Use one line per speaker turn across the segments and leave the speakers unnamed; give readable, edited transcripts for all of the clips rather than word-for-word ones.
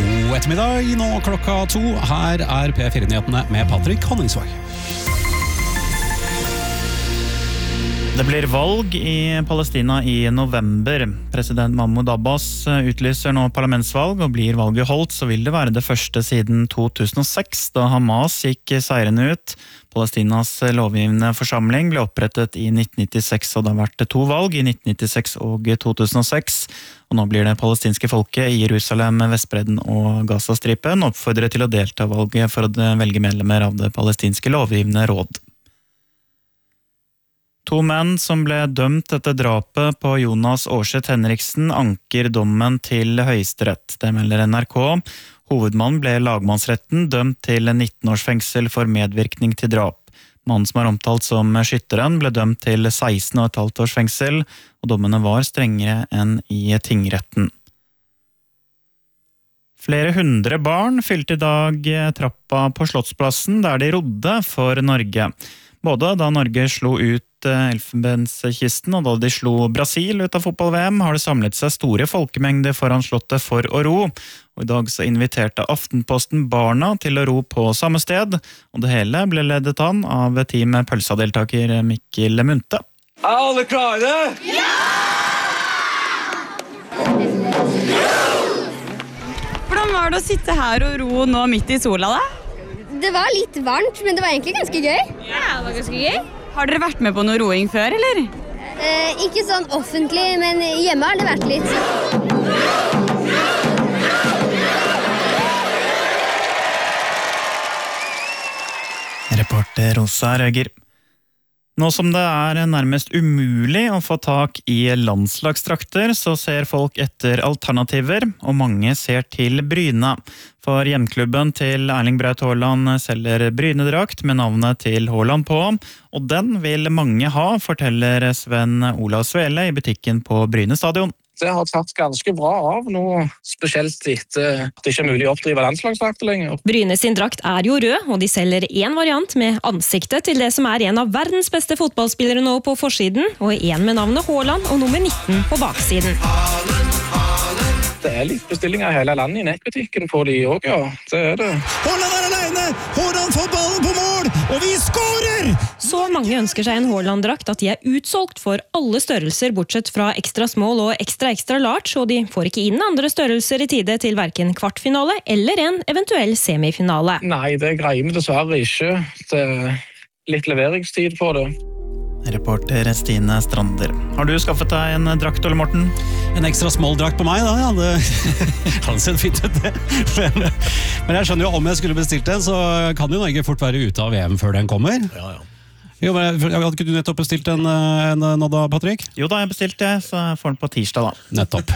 God ettermiddag, nå klokka 2. Her P4-nyhetene med Patrick Honningsvåg.
Det blir valg i Palestina i november. President Mahmoud Abbas utlyser nå parlamentsvalg, og blir valget holdt, så vil det være det første siden 2006, da Hamas gikk seirende ut. Palestinas lovgivende forsamling ble opprettet i 1996, og det har vært 2 valg i 1996 og 2006. Og nå blir det palestinske folket i Jerusalem, Vestbredden og Gazastripen oppfordret til å delta i valget for å velge medlemmer av det palestinske lovgivende råd. 2 menn som ble dømt etter drapet på Jonas Aarseth Henriksen anker dommen til Høyesterett. Det melder NRK. Hovedmannen ble i lagmannsretten dømt til 19 års fengsel for medvirkning til drap. Mannen som omtalt som skytteren ble dømt til 16,5 års fengsel, og dommene var strengere enn i tingretten. Flere 100 barn fylte i dag trappa på Slottsplassen der de rodde for Norge. Både da Norge slo ut Elfenbenskysten og da de slo Brasil ut av fotball-VM, har det samlet seg store folkemengder foran slottet for å ro. Og i dag så inviterte Aftenposten barna til å ro på samme sted, og det hele ble ledet an av team pølsadeltaker Mikkel Munte.
Alle klare? Ja!
Hvordan var det å sitte her og ro nå midt i sola da?
Det var litt varmt, men det var egentlig ganske gøy.
Ja, det var ganske gøy. Har dere vært med på noe roing før, eller?
Ikke sånn offentlig, men hjemme har det vært litt.
Reporter Rosa Røger. Nå som det nærmest umulig å få tak i landslagsdrakter, så ser folk etter alternativer, og mange ser til Bryne. For hjemklubben til Erling Braut Haaland selger Bryne-drakt med navnet til Haaland på, og den vil mange ha, forteller Sven Olav Svele i butikken på Bryne stadion.
Det har tatt ganske bra av nå, spesielt etter at det ikke mulig å oppdrive landslagsdrakter lenger.
Bryne sin drakt jo rød, og de selger en variant med ansiktet til det som en av verdens beste fotballspillere nå på forsiden, og en med navnet Haaland og nummer 19 på baksiden.
Det litt bestillinger i hele landet i nettbutikken på de også, ja. Det det.
Haaland alene! Haaland får ballen på mål, og vi skårer!
Så mange ønsker seg en Haaland-drakt at de utsolgt for alle størrelser, bortsett fra ekstra small og ekstra large, og de får ikke inn andre størrelser i tide til hverken kvartfinale eller en eventuell semifinale.
Nei, det greier vi dessverre ikke. Det litt leveringstid på det.
Reporter Stine Strander. Har du skaffet deg en drakt, Ole Morten?
En ekstra small drakt på meg da, ja. Det hadde sett fint ut det. Men jeg skjønner jo, om jeg skulle bestilt den, så kan jo Norge fort være ute av VM før den kommer. Ja. Jo, men hadde ikke du nettopp bestilt en nå da, Patrick?
Jo da, jeg bestilte det, så jeg får den på tirsdag da.
Nettopp.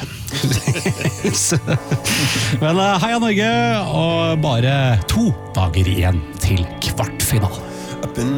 Men heia Norge, og bare 2 dager igjen til kvartfinale.